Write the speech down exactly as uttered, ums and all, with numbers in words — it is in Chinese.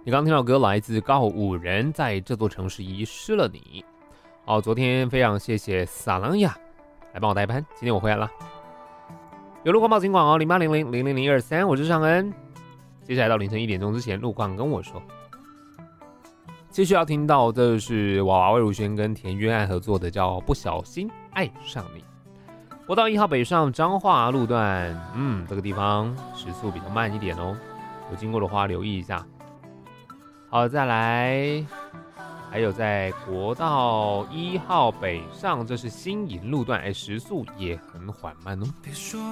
你刚听到歌来自告五人，在这座城市遗失了你。好，昨天非常谢谢撒朗雅来帮我代班，今天我回来了。有路况报警广哦，零八零零零零零二三，我是尚恩。接下来到凌晨一点钟之前，路况跟我说。继续要听到的是娃娃魏如萱跟田约翰合作的，叫《不小心爱上你》。国道一号北上彰化路段，嗯，这个地方时速比较慢一点哦，有经过的话留意一下。好，再来，还有在国道一号北上，这是新营路段，哎，时速也很缓慢哦。